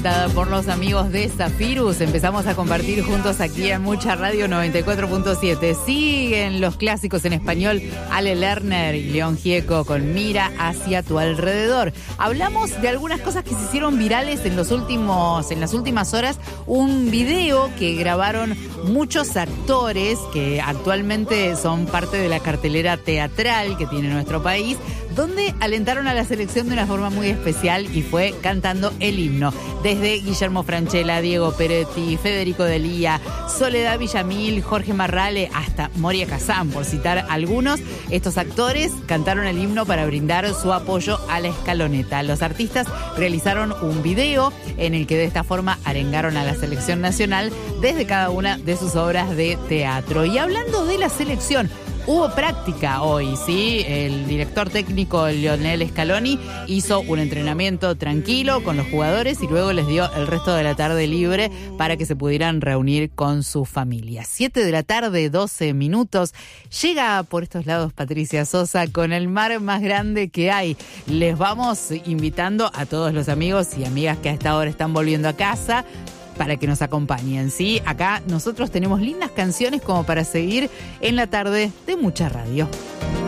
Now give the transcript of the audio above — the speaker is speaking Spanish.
presentada por los amigos de Zafirus. Empezamos a compartir juntos aquí en Mucha Radio 94.7. Siguen los clásicos en español, Ale Lerner y León Gieco con Mira hacia tu alrededor. Hablamos de algunas cosas que se hicieron virales en las últimas horas. Un video que grabaron muchos actores que actualmente son parte de la cartelera teatral que tiene nuestro país, donde alentaron a la selección de una forma muy especial y fue cantando el himno. Desde Guillermo Francella, Diego Peretti, Federico Delía, Soledad Villamil, Jorge Marrale, hasta Moria Kazan, por citar algunos, estos actores cantaron el himno para brindar su apoyo a la escaloneta. Los artistas realizaron un video en el que de esta forma arengaron a la selección nacional desde cada una de sus obras de teatro. Y hablando de la selección, hubo práctica hoy, ¿sí? El director técnico Lionel Scaloni hizo un entrenamiento tranquilo con los jugadores y luego les dio el resto de la tarde libre para que se pudieran reunir con sus familias. 7:12 p.m. Llega por estos lados Patricia Sosa con el mar más grande que hay. Les vamos invitando a todos los amigos y amigas que a esta hora están volviendo a casa para que nos acompañen, ¿sí? Acá nosotros tenemos lindas canciones como para seguir en la tarde de Mucha Radio.